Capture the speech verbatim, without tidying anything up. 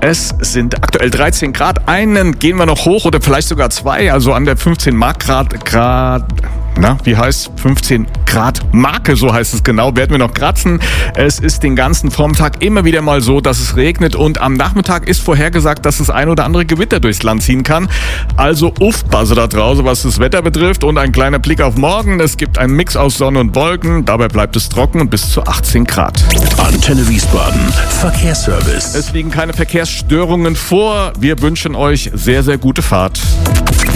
Es sind aktuell dreizehn Grad. Einen gehen wir noch hoch oder vielleicht sogar zwei, also an der fünfzehn Grad, Grad, na, wie heißt fünfzehn Grad Marke, so heißt es genau, werden wir noch kratzen. Es ist den ganzen Vormittag immer wieder mal so, dass es regnet und am Nachmittag ist vorhergesagt, dass das ein oder andere Gewitter durchs Land ziehen kann. Also aufpasse da draußen, was das Wetter betrifft und ein kleiner Blick auf morgen. Es gibt einen Mix aus Sonne und Wolken, dabei bleibt es trocken und bis zu achtzehn Grad. Antenne Wiesbaden, Verkehrsservice. Es liegen keine Verkehrsstörungen vor. Wir wünschen euch sehr, sehr gute Fahrt.